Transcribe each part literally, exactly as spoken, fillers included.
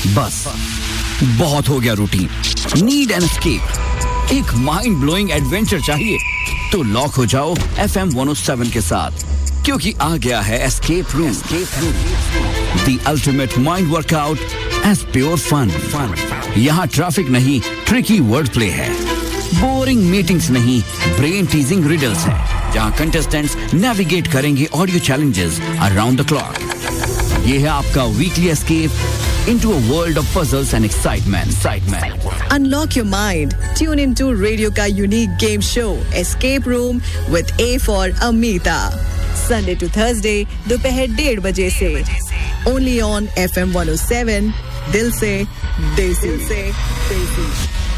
बस बहुत हो गया रूटीन, नीड एन एस्केप, एक माइंड ब्लोइंग एडवेंचर चाहिए तो लॉक हो जाओ F M one O seven के साथ, क्योंकि आ गया है escape room, the ultimate mind workout as pure fun. यहाँ ट्रैफिक नहीं, ट्रिकी वर्ड प्ले है, बोरिंग मीटिंग्स नहीं, ब्रेन टीजिंग रिडल्स है, जहाँ कंटेस्टेंट्स नेविगेट करेंगे audio challenges around the clock. ये है आपका weekly escape into a world of puzzles and excitement. Excitement. Unlock your mind. Tune into Radio ka unique game show, Escape Room with A for Amita. Sunday to Thursday, दोपहर डेढ़ बजे से. Only on F M one oh seven. दिल से देसी से देसी.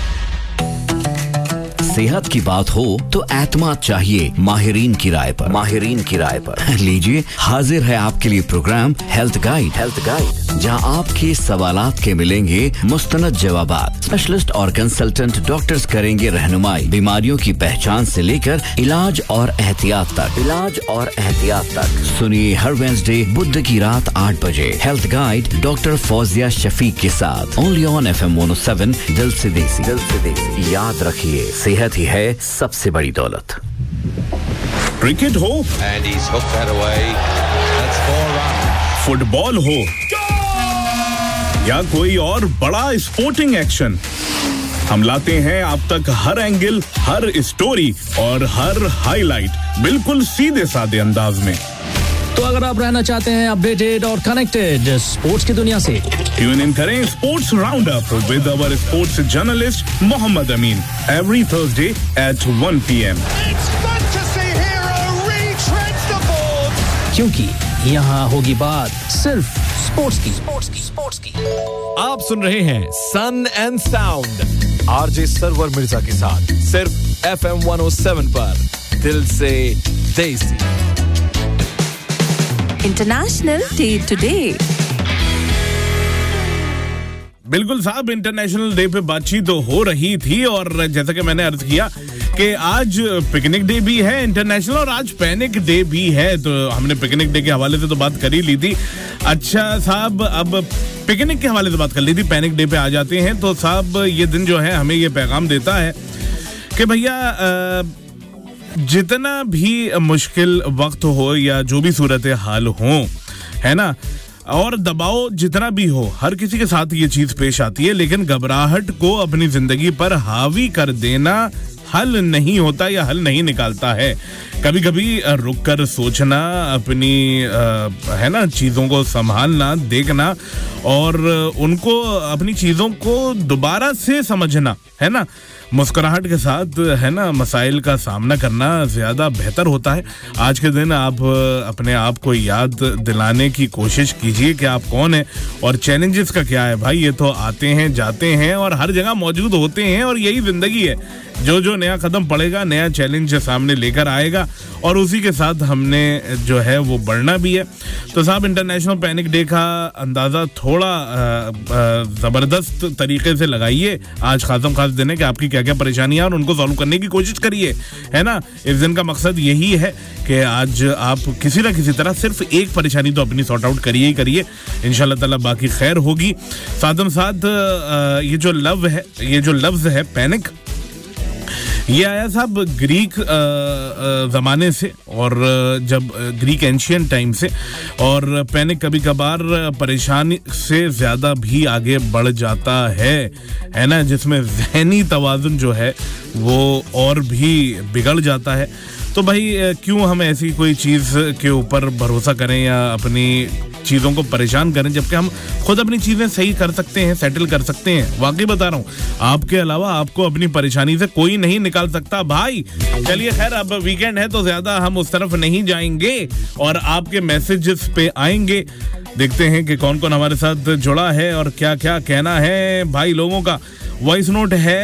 सेहत की बात हो तो एतमाद चाहिए माहिरीन की राय पर। माहिरीन की राय पर लीजिए, हाजिर है आपके लिए programme health guide. Health guide, जहां आपके सवालात के मिलेंगे मुस्तनद जवाबात। स्पेशलिस्ट और कंसल्टेंट डॉक्टर्स करेंगे रहनुमाई बीमारियों की पहचान से लेकर इलाज और एहतियात तक। इलाज और एहतियात तक सुनिए हर वेडनेसडे बुध की रात आठ बजे health guide doctor Fauzia Shafiq के साथ, only on F M one O seven. दिल से देसी, दिल से देसी। याद रखिए, सेहत ही है सबसे बड़ी दौलत। क्रिकेट हो and he's hooked that away. That's four runs. Football हो या कोई और बड़ा स्पोर्टिंग एक्शन, हम लाते हैं आप तक हर एंगल, हर स्टोरी और हर हाईलाइट बिल्कुल सीधे साधे अंदाज में। तो अगर आप रहना चाहते हैं अपडेटेड और कनेक्टेड स्पोर्ट्स की दुनिया से, ट्यून इन करें sports round up with our sports journalist Mohammad Amin every Thursday at one P M. क्योंकि यहाँ होगी बात सिर्फ स्पोर्ट्स की। स्पोर्ट्स की स्पोर्ट्स की आप सुन रहे हैं सन and sound RJ server Mirza के साथ सिर्फ F M one O seven पर, दिल से देसी। International Day Today. बिल्कुल साहब, इंटरनेशनल डे पे बातचीत तो हो रही थी और जैसा कि मैंने अर्ज किया कि आज पिकनिक डे भी है इंटरनेशनल और आज पैनिक डे भी है, तो हमने पिकनिक डे के हवाले से तो बात कर ही ली थी। अच्छा साहब, अब पिकनिक के हवाले से बात कर ली थी, पैनिक डे पे आ जाते हैं। तो साहब ये दिन जो है हमें ये पैगाम देता है कि भैया जितना भी मुश्किल वक्त हो या जो भी सूरत हाल हो, है ना, और दबाव जितना भी हो, हर किसी के साथ ये चीज पेश आती है, लेकिन घबराहट को अपनी जिंदगी पर हावी कर देना हल नहीं होता या हल नहीं निकालता है। कभी कभी रुक कर सोचना, अपनी है ना चीज़ों को संभालना, देखना और उनको, अपनी चीज़ों को दोबारा से समझना, है ना, मुस्कुराहट के साथ, है ना, मसाइल का सामना करना ज़्यादा बेहतर होता है। आज के दिन आप अपने आप को याद दिलाने की कोशिश कीजिए कि आप कौन हैं और चैलेंजेस का क्या है। भाई ये तो आते हैं जाते हैं और हर जगह मौजूद होते हैं और यही ज़िंदगी है। जो जो नया कदम पड़ेगा, नया चैलेंज सामने लेकर आएगा और उसी के साथ हमने जो है वो बढ़ना भी है। तो साहब इंटरनेशनल पैनिक डे का अंदाज़ा थोड़ा ज़बरदस्त तरीके से लगाइए आज खासम खास दिन है कि आपकी क्या क्या परेशानियां और उनको सॉल्व करने की कोशिश करिए, है ना। इस दिन का मकसद यही है कि आज आप किसी ना किसी तरह सिर्फ एक परेशानी तो अपनी सॉर्ट आउट करिए ही करिए, इंशाल्लाह ताला बाकी खैर होगी। साथ साथ ये जो लव है, ये जो लफ्ज़ है पैनिक, ये आया साहब ग्रीक ज़माने से और जब ग्रीक एंशियंट टाइम से, और पैनिक कभी कभार परेशानी से ज़्यादा भी आगे बढ़ जाता है, है ना, जिसमें ज़हनी तवाज़ुन जो है वो और भी बिगड़ जाता है। तो भाई क्यों हम ऐसी कोई चीज़ के ऊपर भरोसा करें या अपनी चीज़ों को परेशान करें, जबकि हम खुद अपनी चीज़ें सही कर सकते हैं, सेटल कर सकते हैं। वाकई बता रहा हूँ, आपके अलावा आपको अपनी परेशानी से कोई नहीं निकाल सकता भाई। चलिए खैर, अब वीकेंड है तो ज़्यादा हम उस तरफ नहीं जाएंगे और आपके मैसेजेस पे आएंगे। देखते हैं कि कौन कौन हमारे साथ जुड़ा है और क्या क्या कहना है भाई लोगों का। वॉइस नोट है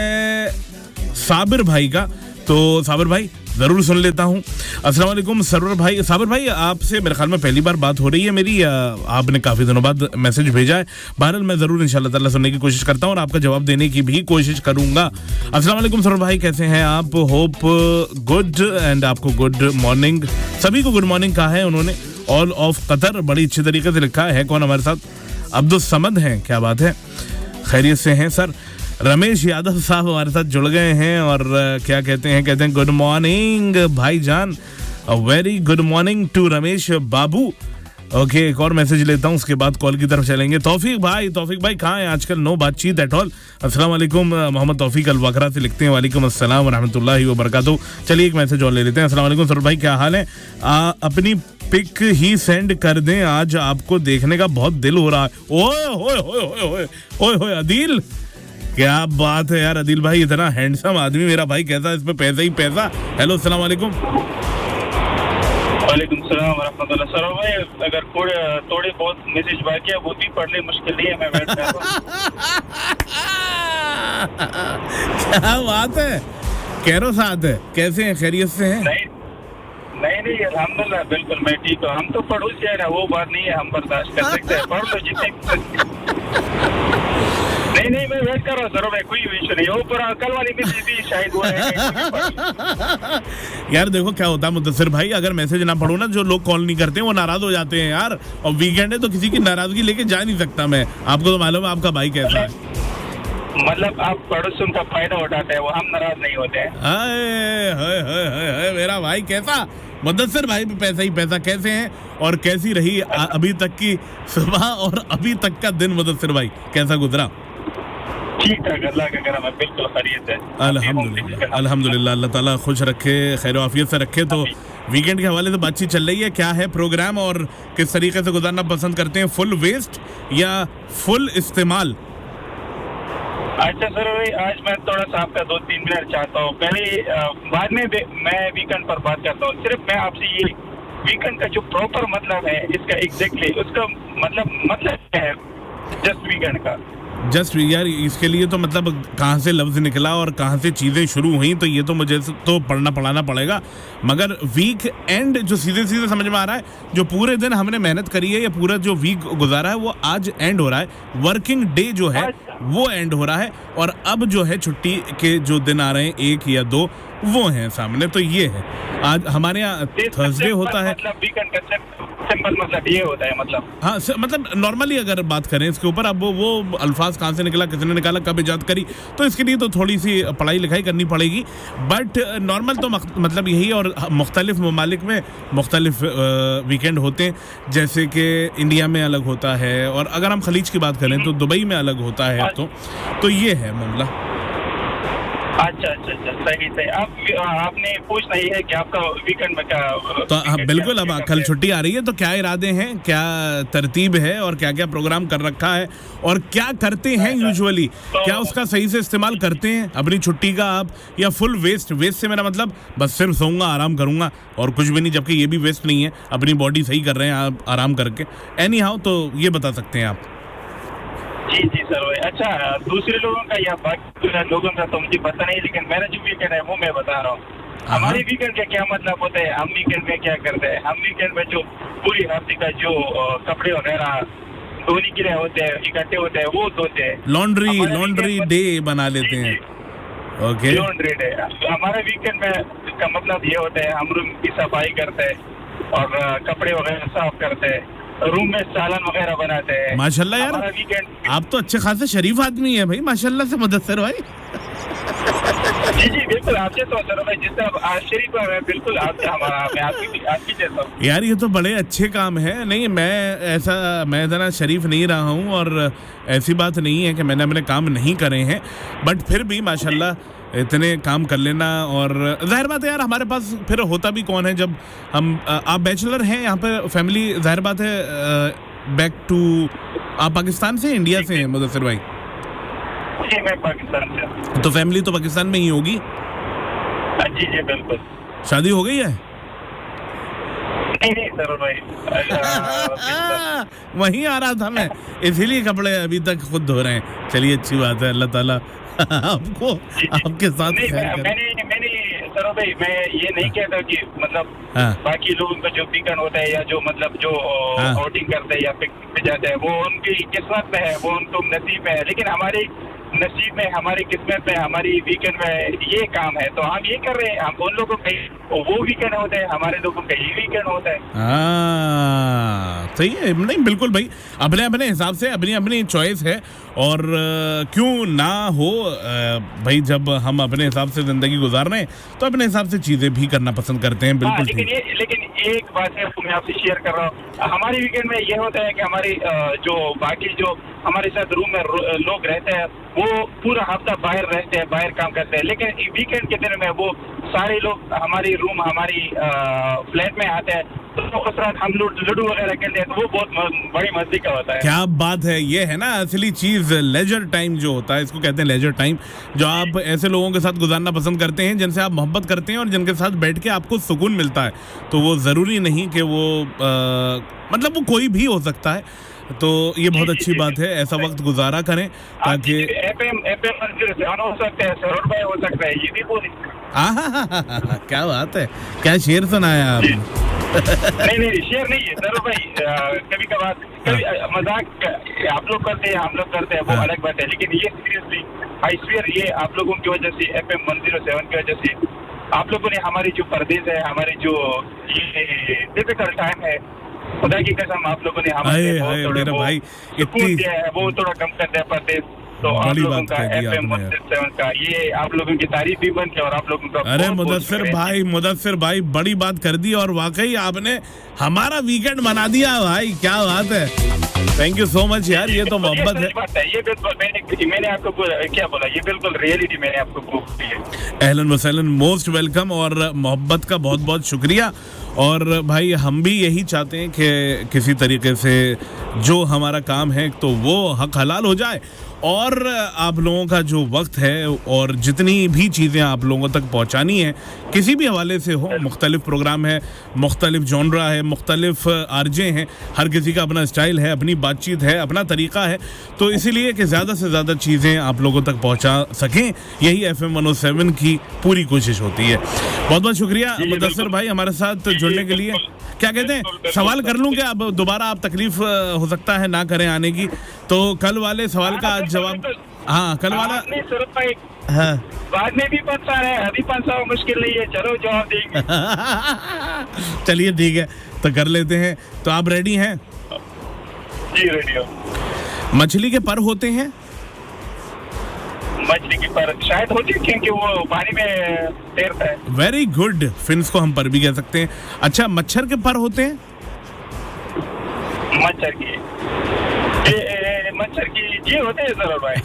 साबिर भाई का, तो साबिर भाई जरूर सुन लेता हूँ। अस्सलाम वालेकुम सरवर भाई। साबिर भाई, आपसे मेरे ख्याल में पहली बार बात हो रही है मेरी, आपने काफ़ी दिनों बाद मैसेज भेजा है। बहरहाल मैं ज़रूर इंशाल्लाह ताला सुनने की कोशिश करता हूँ और आपका जवाब देने की भी कोशिश करूँगा। अस्सलाम वालेकुम सरवर भाई, कैसे हैं आप? होप गुड एंड आपको गुड मॉर्निंग, सभी को गुड मॉर्निंग कहा है उन्होंने। ऑल ऑफ कतर बड़ी अच्छी तरीके से लिखा है। कौन हमारे साथ? अब्दुल समद हैं, क्या बात है, खैरियत से हैं सर। रमेश यादव साहब हमारे साथ जुड़ गए हैं और क्या कहते हैं, कहते हैं गुड मॉर्निंग भाईजान, very good morning to Ramesh Babu. Okay, एक और मैसेज लेता हूँ, उसके बाद कॉल की तरफ चलेंगे। तौफीक भाई, तौफीक भाई कहाँ हैं आजकल, नो बातचीत एट ऑल। अस्सलाम वालेकुम, मोहम्मद तौफीक अलवकरा से लिखते हैं, वालेकुम अस्सलाम व रहमतुल्लाहि व बरकातहू। चलिए एक मैसेज और ले लेते हैं। अस्सलाम वालेकुम सर भाई, क्या हाल है? आ, अपनी पिक ही सेंड कर दें, आज आपको देखने का बहुत दिल हो रहा है। ओए होए होए होए होए ओए होए अदील, क्या बात है यार अदील भाई, इतना हैंडसम आदमी मेरा भाई, कैसा इस पे पैसा ही पैसा। हेलो अस्सलाम वालेकुम। वालेकुम सलाम वरहमतुल्लाह। सर भाई अगर थोड़े थोड़े बहुत मैसेज बाकी है वो भी पढ़ने मुश्किल नहीं है, मैं वेट कर रहा हूं। क्या बात है, कैरो साथ है, कैसे हैं, खैरियत से हैं? नहीं नहीं नहीं अल्हम्दुलिल्लाह बिल्कुल मैं ठीक हूँ। हम तो पड़ोसी है ना, वो बात नहीं है, हम बर्दाश्त कर सकते हैं, पढ़ लो जितने। नहीं नहीं मैं वेट कर रहा हूँ सर भाई, कोई इशू नहीं। वो पूरा कल वाली मैसेज भी शायद हुआ है। यार देखो क्या होता है मुदस्सिर भाई, अगर मैसेज ना पढ़ो ना, जो लोग कॉल नहीं करते हैं वो नाराज हो जाते हैं यार, और वीकेंड है तो किसी की नाराजगी लेके जा नहीं सकता मैं। आपको तो मालूम है आपका भाई कैसा है। मतलब आप पड़ोसियों का फायदा उठाते हैं, वो हम नाराज नहीं होते हैं। हाय हाय हाय हाय मेरा भाई कैसा, मुदस्सिर भाई पे पैसा ही पैसा। कैसे हैं और कैसी रही अभी तक की सुबह और अभी तक का दिन, मुदस्सिर भाई कैसा गुजरा? ठीक ठाक, अल्लाह का करम है, बिल्कुल खैरियत है। अल्हम्दुलिल्लाह अल्हम्दुलिल्लाह, अल्लाह ताला खुश रखे, खैर आफियत से रखे। तो वीकेंड के हवाले से बातचीत चल रही है, क्या है प्रोग्राम और किस तरीके से गुजारना पसंद करते हैं, फुल वेस्ट या फुल इस्तेमाल? अच्छा सर भाई, आज मैं थोड़ा सा आपका दो तीन मिनट चाहता हूँ। पहले बाद में मैं वीकेंड पर बात करता हूँ। सिर्फ मैं आपसे ये वीकेंड का जो प्रॉपर मतलब है इसका एग्जैक्टली उसका मतलब मतलब क्या है जस्ट वीकेंड का? जस्ट यार इसके लिए तो मतलब कहाँ से लफ्ज़ निकला और कहाँ से चीज़ें शुरू हुई, तो ये तो मुझे तो पढ़ना पढ़ाना पड़ेगा। मगर वीक एंड जो सीधे सीधे समझ में आ रहा है, जो पूरे दिन हमने मेहनत करी है या पूरा जो वीक गुजारा है वो आज एंड हो रहा है, वर्किंग डे जो है वो एंड हो रहा है, और अब जो है छुट्टी के जो दिन आ रहे हैं एक या दो वो हैं सामने। तो ये है आज हमारे यहाँ थर्सडे होता है, मतलब वीकेंड का सिंपल मतलब ये होता है। मतलब हाँ मतलब नॉर्मली अगर बात करें इसके ऊपर, अब वो, वो अल्फाज कहाँ से निकला, किसने निकाला, कब इजाद करी, तो इसके लिए तो थोड़ी सी पढ़ाई लिखाई करनी पड़ेगी। बट नॉर्मल तो मतलब यही, और मुख्तलिफ ममालिक में मुख्तलिफ वीकेंड होते हैं, जैसे कि इंडिया में अलग होता है, और अगर हम खलीज की बात करें तो दुबई में अलग होता है। तो तो ये है मामला। अच्छा अच्छा अच्छा सही सही। आप आपने पूछना ही है कि आपका वीकेंड में क्या तो हाँ बिल्कुल, अब कल छुट्टी आ रही है तो क्या इरादे हैं, क्या तरतीब है, और क्या क्या प्रोग्राम कर रखा है, और क्या करते हैं यूजुअली, क्या उसका सही से इस्तेमाल करते हैं अपनी छुट्टी का आप, या फुल वेस्ट? वेस्ट से मेरा मतलब बस सिर्फ सोऊंगा, आराम करूंगा और कुछ भी नहीं, जबकि ये भी वेस्ट नहीं है, अपनी बॉडी सही कर रहे हैं आप आराम करके। एनी हाउ, तो ये बता सकते हैं आप। जी जी सर भाई। अच्छा, दूसरे लोगों का या बाकी लोगों का तो मुझे पता नहीं, लेकिन मेरा जो वीकेंड है वो मैं बता रहा हूँ। हमारे वीकेंड का क्या मतलब होता है, हम वीकेंड में क्या करते हैं, हम वीकेंड में जो पूरी हफ्ते का जो कपड़े वगैरह धोने के लिए होते हैं, इकट्ठे होते हैं, वो धोते हैं। लॉन्ड्री लॉन्ड्री डे बना लेते हैं। ओके, लॉन्ड्री डे हमारे वीकेंड में का मतलब ये होता है, हम रूम की सफाई करते हैं और कपड़े वगैरह साफ करते हैं, रूम में सालन वगैरह बनाते हैं। माशाल्लाह यार, आप तो अच्छे खासे शरीफ आदमी है भाई, माशाल्लाह से मुदस्सिर भाई। जी जी बिल्कुल, आपसे तो सर भाई जितना आप शरीफ है बिल्कुल आपसे हमारा मैं आपकी आपकी जैसा यार। ये तो बड़े अच्छे काम है। नहीं मैं ऐसा मैं इतना शरीफ नहीं रहा हूँ, और ऐसी बात नहीं है कि मैंने अपने काम नहीं करे हैं, बट फिर भी माशाल्लाह इतने काम कर लेना। और जाहिर बात है यार, हमारे पास फिर होता भी कौन है जब हम, आप बैचलर हैं यहाँ पे, फैमिली जाहिर बात है बैक टू, आप पाकिस्तान से इंडिया से हैं मुदस्सिर भाई? जी मैं पाकिस्तान से। तो फैमिली तो पाकिस्तान में ही होगी? जी जी बिल्कुल। शादी हो गई है? नहीं नहीं सर भाई, वहीं आ रहा था मैं, इसीलिए कपड़े अभी तक खुद धो रहे हैं। चलिए अच्छी बात है, अल्लाह ताला आपको आपके साथ नहीं, मैं, मैंने मैंने सर भाई मैं ये नहीं कहता कि मतलब हाँ। बाकी लोगों का जो वीकेंड होता है या जो मतलब जो आउटिंग हाँ। करते हैं या पिकनिक पे जाते हैं वो उनकी किस्मत में है, वो उनको नसीब में है, लेकिन हमारी नसीब में, हमारी किस्मत में, हमारी वीकेंड में ये काम है, तो हम ये कर रहे हैं। हम उन लोगों का वो वीकेंड होता है, हमारे लोगों का ये वीकेंड होता है। हाँ सही है, नहीं बिल्कुल भाई, अपने अपने हिसाब से अपनी अपनी चॉइस है, और क्यों ना हो भाई, जब हम अपने हिसाब से जिंदगी गुजार रहे हैं तो अपने हिसाब से चीजें भी करना पसंद करते हैं। बिल्कुल लेकिन ये लेकिन एक बात है, मैं आपसे शेयर कर रहा हूँ, हमारे वीकेंड में ये होता है कि हमारी जो बाकी जो हमारे साथ रूम में लोग रहते हैं वो पूरा हफ्ता बाहर रहते हैं, बाहर काम करते हैं, लेकिन वीकेंड के दिन में वो सारे लोग हमारी रूम हमारी फ्लैट में आते हैं, तो उस रात हम लूडो वगैरह खेलते हैं, तो वो बहुत बड़ी मस्ती का होता है। क्या बात है, ये है ना असली चीज, लेजर टाइम जो होता है, इसको कहते हैं लेजर टाइम, जो आप ऐसे लोगों के साथ गुजारना पसंद करते हैं जिनसे आप मोहब्बत करते हैं और जिनके साथ बैठ के आपको सुकून मिलता है। तो वो जरूरी नहीं कि वो आ, मतलब वो कोई भी हो सकता है, तो ये बहुत अच्छी बात है, ऐसा वक्त गुजारा करें ताकि एफएम एफएम हो सकते हैं, सरोवर भाई हो सकता है, ये भी बोली। क्या बात है, क्या शेर सुनाया आपने? नहीं नहीं शेर नहीं है सरोवर भाई, कभी कभार कभी मजाक आप लोग करते हैं, हम लोग करते हैं, वो अलग बात है, लेकिन ये सीरियसली आई स्वेयर, ये आप लोगों की वजह से, एफएम वन ज़ीरो सेवन की वजह से आप लोगों ने हमारी जो परदेश है, हमारी जो ये डिफिकल्ट टाइम है, खुदा की कसम आप लोगों ने हमारे मेरा भाई इतनी दिया है, वो थोड़ा कम कर दिया परदेश, तो आप लोगों का एफएम वन ज़ीरो सेवन का ये आप लोगों की तारीफ भी बनती है और आप लोगों का। अरे मुदस्सिर भाई, मुदस्सिर भाई बड़ी बात कर दी, और वाकई आपने हमारा वीकेंड बना दिया भाई, क्या बात है, थैंक यू सो मच यार, ये तो मोहब्बत है। बात है ये बिल्कुल, मैंने मैंने आपको क्या बोला, ये बिल्कुल रियलिटी मैंने आपको प्रूफ की है। अहलन व सहलन, मोस्ट वेलकम, और मोहब्बत का बहुत बहुत शुक्रिया। और भाई हम भी यही चाहते हैं कि किसी तरीके से जो हमारा काम है तो वो हक हलाल हो जाए, और आप लोगों का जो वक्त है और जितनी भी चीज़ें आप लोगों तक पहुंचानी है किसी भी हवाले से हो, मुख्तलिफ प्रोग्राम है, मुख्तलिफ जॉनरा है, मुख्तलिफ आरजे हैं, हर किसी का अपना स्टाइल है, अपनी बातचीत है, अपना तरीक़ा है, तो इसीलिए कि ज़्यादा से ज़्यादा चीज़ें आप लोगों तक पहुंचा सकें, यही F M one O seven की पूरी कोशिश होती है। बहुत बहुत शुक्रिया मुदस्सिर भाई हमारे साथ जुड़ने के लिए। क्या कहते हैं, सवाल कर लूँ क्या, अब दोबारा आप तकलीफ हो सकता है ना करें आने की, तो कल वाले सवाल का आज जवाब, हाँ कल वाला, हाँ बाद में भी पंसा है, अभी पंसा मुश्किल नहीं है, चलो जवाब देंगे। चलिए ठीक है, तो कर लेते हैं, तो आप रेडी हैं? जी रेडी हो। मछली के पर होते हैं? मछली की पर शायद होती है क्योंकि वो पानी में तैरता है। वेरी गुड, फिन्स को हम पर भी कह सकते हैं। अच्छा, मच्छर के पर होते हैं? मच्छर की ए, ए, मच्छर की जी होते हैं जरूर भाई।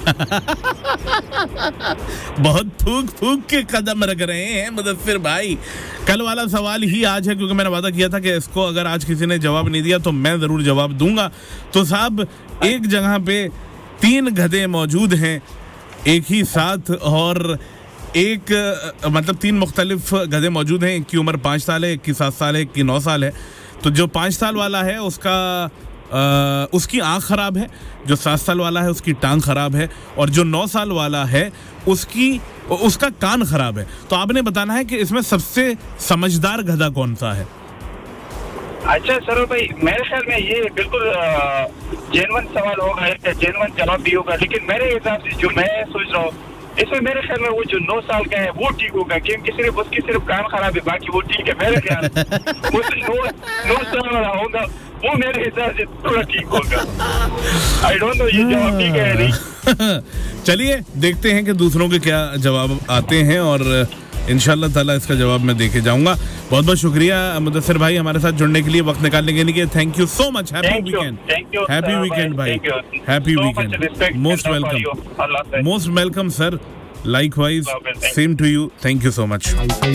बहुत फूक फूक के कदम रख रहे हैं मुदस्सिर भाई। कल वाला सवाल ही आज है, क्योंकि मैंने वादा किया था कि इसको अगर आज किसी ने जवाब नहीं दिया तो मैं जरूर जवाब दूंगा। तो साहब, एक जगह पे तीन गधे मौजूद हैं एक ही साथ, और एक मतलब तीन मुख्तलिफ गधे मौजूद हैं, एक की उम्र पाँच साल है, एक की सात साल है, एक की नौ साल है। तो जो पाँच साल वाला है उसका आ, उसकी आँख ख़राब है, जो सात साल वाला है उसकी टांग ख़राब है, और जो नौ साल वाला है उसकी उसका कान ख़राब है। तो आपने बताना है कि इसमें सबसे समझदार गधा कौन सा है। अच्छा सर भाई, मेरे ख्याल में ये बिल्कुल जेन्युइन सवाल होगा, जेन्युइन जवाब भी होगा, लेकिन मेरे हिसाब से जो मैं सोच रहा हूँ इसमें मेरे ख्याल में वो जो नौ साल का है वो ठीक होगा, क्योंकि सिर्फ उसकी सिर्फ कान खराब है, बाकी वो ठीक है मेरे ख्याल। वो नौ नौ साल वाला होगा वो मेरे हिसाब से थोड़ा ठीक होगा। आई डोंट नो ये जवाब ठीक है या नहीं। चलिए देखते हैं कि दूसरों के क्या जवाब आते हैं, और इंशाल्लाह ताला इसका जवाब मैं देके जाऊंगा। बहुत बहुत शुक्रिया मुदस्सिर भाई हमारे साथ जुड़ने के लिए, वक्त निकालने के लिए। Thank you so much. Happy weekend, happy weekend भाई, happy weekend, most welcome, most welcome sir, likewise, same to you, thank you so much.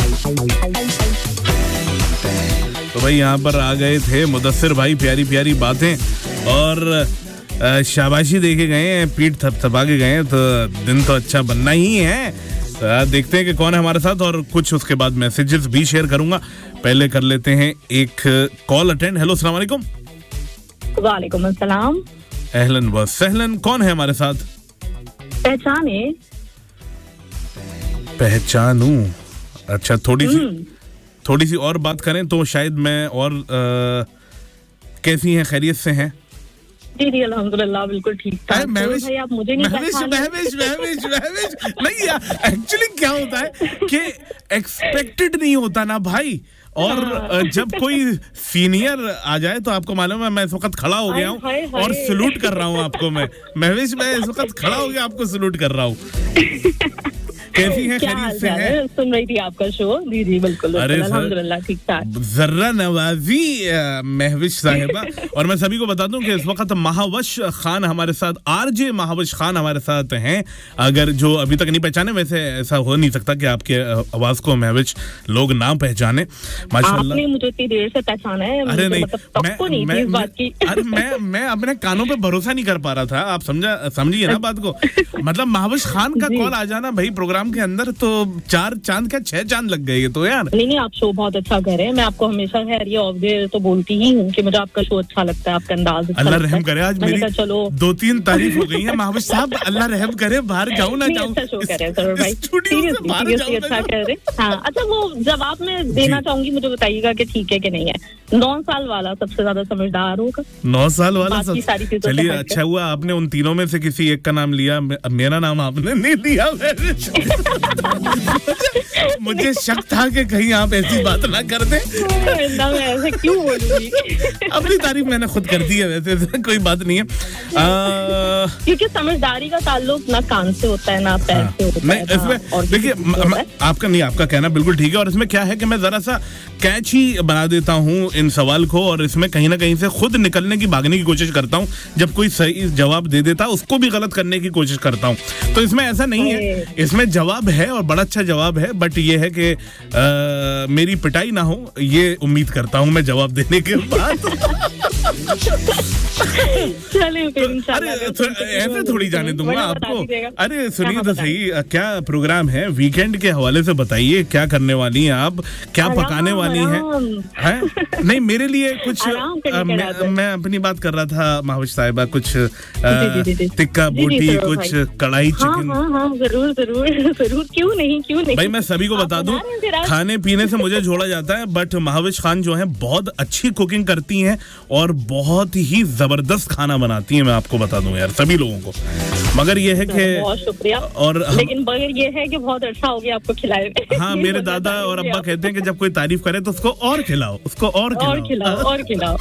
तो भाई यहाँ पर आ गए थे मुदस्सिर भाई, प्यारी प्यारी बातें और शाबाशी दे के गए हैं, पीठ थपथपा के गए हैं, तो दिन तो अच्छा बनना ही है। तो देखते हैं कि कौन है हमारे साथ, और कुछ उसके बाद मैसेजेस भी शेयर करूंगा। पहले कर लेते हैं एक कॉल अटेंड। हेलो, अस्सलाम वालेकुम। वालेकुम अस्सलाम। अहलन व सहलन, कौन है हमारे साथ? पहचाने? पहचानू? अच्छा, थोड़ी सी थोड़ी सी और बात करें तो शायद मैं और आ, कैसी हैं, खैरियत से हैं? जी जी अल्हम्दुलिल्लाह बिल्कुल ठीक था। तो भाई आप मुझे नहीं पहचान महविश महविश महविश नहीं यार, एक्चुअली क्या होता है कि एक्सपेक्टेड नहीं होता ना भाई, और जब कोई सीनियर आ जाए तो आपको मालूम है मैं इस वक्त खड़ा हो गया हूँ और सलूट कर रहा हूँ आपको। मैं महविश मैं इस वक्त खड़ा हो गया आपको सलूट कर रहा हूँ। कैसी है, खैरियत से है? सुन रही थी आपका शो। जी जी बिल्कुल अल्हम्दुलिल्लाह ठीक ठाक। जर्रा नवाजी महविश साहिबा। और मैं सभी को बता दूं कि इस वक्त महावश खान हमारे साथ, आरजे महावश खान हमारे साथ हैं। अगर जो अभी तक नहीं पहचाने, वैसे ऐसा हो नहीं सकता कि आपके आवाज को महविश लोग ना पहचाने। माशाल्लाह आपने मुझे इतनी देर से पहचाना है। अरे नहीं, मतलब मैं, नहीं मैं, इस बात की। अरे मैं मैं अपने कानों पे भरोसा नहीं कर पा रहा था। आप समझा समझिए ना बात को। मतलब महावश खान का कॉल आ जाना भाई प्रोग्राम के अंदर, तो चार चांद क्या छह चांद लग गए तो यार। नहीं नहीं आप शो बहुत अच्छा कर रहे हैं। मैं आपको हमेशा खैर ये ऑफ डे तो बोलती ही हूँ कि मुझे आपका शो अच्छा लगता है, आपका अंदाज अच्छा अल्लाह लगता है। रहम करे, आज मेरी चलो दो तीन तारीफ हो गई है महावश साहब। अल्लाह रहम करे, बाहर जाऊँ ना जाऊँ। अच्छा शो कर रहे हैं सर भाई, सीरियसली अच्छा कर रहे हैं। हाँ अच्छा, वो जवाब मैं देना चाहूंगी, मुझे बताइएगा कि ठीक है कि नहीं है। नौ साल वाला सबसे ज्यादा समझदार होगा। नौ साल वाला सब, सारी चीजों। चलिए अच्छा हुआ आपने उन तीनों में से किसी एक का नाम लिया, मेरा नाम आपने नहीं लिया। मुझे शक था कि कहीं आप ऐसी बात ना कर दें। मैं ऐसे क्यों बोलूंगी? अपनी तारीफ मैंने खुद कर दी है, वैसे कोई बात नहीं है। आ... क्योंकि समझदारी का ताल्लुक ना कान से होता है ना पैर से होता नहीं, है। इसमें देखिए आपका नहीं, आपका कहना बिल्कुल ठीक है। और इसमें क्या है कि मैं जरा सा कैच ही बना देता हूँ इन सवाल को, और इसमें कहीं ना कहीं से खुद निकलने की, भागने की कोशिश करता हूँ। जब कोई सही जवाब दे देता उसको भी गलत करने की कोशिश करता हूँ। तो इसमें ऐसा नहीं है, इसमें जवाब है और बड़ा अच्छा जवाब है। बट ये है कि आ, मेरी पिटाई ना हो, ये उम्मीद करता हूँ मैं जवाब देने के बाद। अरे ऐसे थोड़ी जाने दूंगा आपको। अरे सुनिए तो सही, क्या प्रोग्राम है वीकेंड के हवाले से बताइए, क्या करने वाली हैं आप, क्या पकाने वाली हैं? है? नहीं मेरे लिए कुछ आ, मैं, मैं अपनी बात कर रहा था महावश साहिबा, कुछ टिक्का बोटी, कुछ कढ़ाई चिकन। हाँ, हाँ, जरूर जरूर जरूर, क्यों नहीं क्यों नहीं। भाई मैं सभी को बता दूं, खाने पीने से मुझे जोड़ा जाता है, बट महावश खान जो है बहुत अच्छी कुकिंग करती हैं और बहुत ही जबरदस्त खाना बनाती हैं। मैं आपको बता दूं यार, सभी लोगों को। मगर ये है कि बहुत शुक्रिया, और लेकिन मगर ये है कि बहुत अच्छा हो गया आपको खिलाए। हाँ मेरे दादा और अब्बा कहते हैं कि जब कोई तारीफ करे तो उसको और खिलाओ, उसको और और खिलाओ और खिलाओ।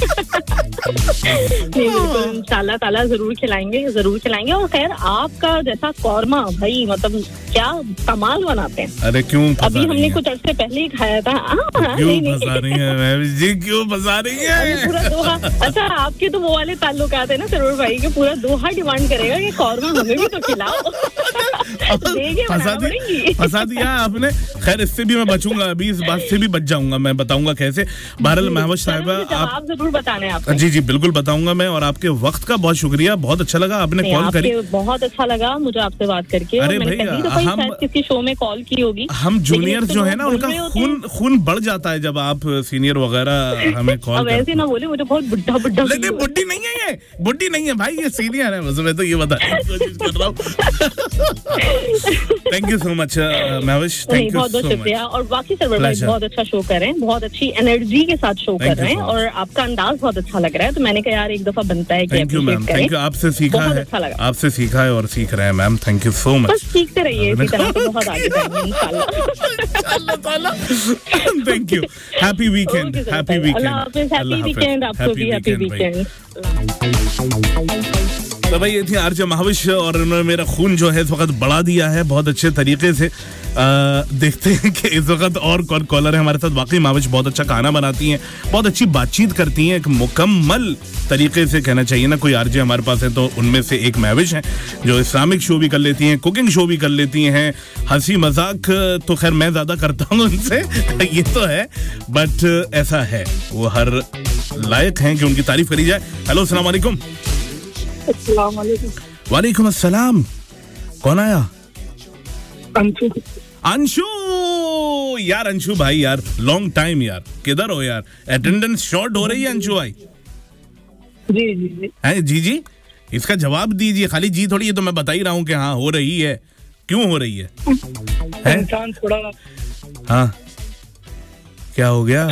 इंशाल्लाह ताला जरूर खिलाएंगे, जरूर खिलाएंगे। और खैर आपका जैसा कौरमा भाई, मतलब क्या कमाल बनाते हैं। अरे क्यों अभी हमने कुछ अर्से पहले ही खाया था। क्यों फंसा रही है जी, क्यों फंसा रही है? पूरा दोहा। अच्छा आपके तो वो वाले ताल्लुकात है ना सरोवर भाई के, पूरा दोहा डिमांड करेगा कि कौरमा हमें भी तो खिलाओ। फंसा दिया, फंसा दिया आपने। खैर इससे भी मैं बचूंगा, अभी इस बात से भी बच जाऊंगा, मैं बताऊंगा कैसे। बहरहाल महवश साहिबा आप जरूर बताने आप। जी जी बिल्कुल बताऊंगा मैं। और आपके वक्त का बहुत शुक्रिया, बहुत अच्छा लगा आपने कॉल करी। बहुत अच्छा लगा मुझे आपसे बात करके। अरे भाई हम किसी शो में कॉल की होगी। हम जूनियर जो है ना, उनका खून खून बढ़ जाता है जब आप सीनियर वगैरह हमें कॉल। अब ऐसे ना बोले, मुझे बहुत बुढ़ा बुढ़ा। नहीं बुढ़ी नहीं है, ये बुढ़ी नहीं है भाई, ये सीनियर है, बस मैं तो ये बताने की कोशिश कर रहा हूँ। Thank you so much Mahwish, thank you बहुत बहुत शुक्रिया। और बाकी सर्वर भाई बहुत अच्छा शो कर रहे हैं, बहुत अच्छी एनर्जी के साथ शो कर रहे हैं, और आपका अंदाज बहुत अच्छा लग रहा है। तो मैंने कहा यार एक दफा बनता है कि thank you ma'am, thank you. आपसे सीखा है, अच्छा लगा, आपसे सीखा है और सीख रहे हैं ma'am, thank you so much. बस सीखते रहिए इसी तरह, तो बहुत आगे जाएंगे इंशाल्लाह। Thank you, happy weekend, happy weekend, happy weekend आपको भी, हैप्पी वीकेंड। तो भाई ये थी आरजे महाविश, और उन्होंने मेरा खून जो है इस वक्त बढ़ा दिया है बहुत अच्छे तरीके से। आ, देखते हैं कि इस वक्त और कौन कॉलर है हमारे साथ। वाकई महाविश बहुत अच्छा खाना बनाती हैं, बहुत अच्छी बातचीत करती हैं, एक मुकम्मल तरीके से कहना चाहिए ना। कोई आरजे हमारे पास है तो उनमें से एक महविश है, जो इस्लामिक शो भी कर लेती हैं, कुकिंग शो भी कर लेती हैं, हंसी मजाक तो खैर मैं ज्यादा करता हूँ उनसे, ये तो है, बट ऐसा है वो हर लायक हैं कि उनकी तारीफ करी जाए। हेलो अस्सलाम वालेकुम। वालेकुम अस्सलाम, कौन आया? अंशु। अंशु यार, अंशु भाई यार, लॉन्ग टाइम यार, किधर हो यार? अटेंडेंस शॉर्ट हो रही है अंशु भाई। जी जी जी है जी जी, इसका जवाब दीजिए, खाली जी थोड़ी, ये तो मैं बता ही रहा हूँ कि हाँ हो रही है। क्यों हो रही है? इंसान थोड़ा। हाँ क्या हो गया?